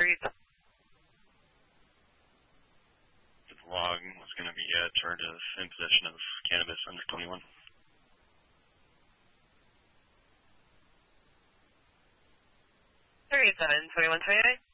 The log was going to be charged as in possession of cannabis under 21. 37, 21, 29.